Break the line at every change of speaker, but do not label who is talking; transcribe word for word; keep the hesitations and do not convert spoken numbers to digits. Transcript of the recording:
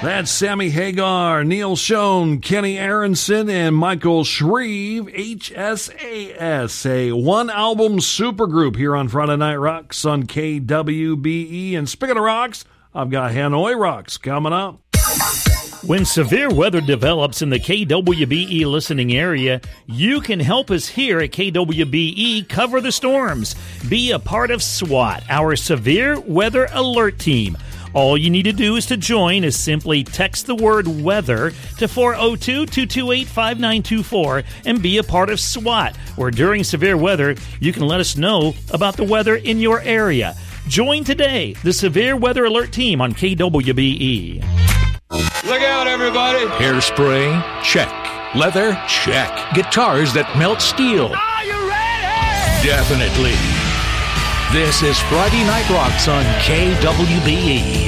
That's Sammy Hagar, Neil Schoen, Kenny Aronson, and Michael Shreve, H S A S, a one-album supergroup here on Friday Night Rocks on K W B E. And speaking of rocks, I've got Hanoi Rocks coming up.
When severe weather develops in the K W B E listening area, you can help us here at K W B E cover the storms. Be a part of SWAT, our Severe Weather Alert Team. All you need to do is to join is simply text the word weather to four oh two, two two eight, five nine two four and be a part of SWAT, where during severe weather, you can let us know about the weather in your area. Join today, the Severe Weather Alert Team on K W B E.
Look out, everybody.
Hairspray? Check. Leather? Check. Guitars that melt steel?
Are you ready?
Definitely. This is Friday Night Rocks on K W B E.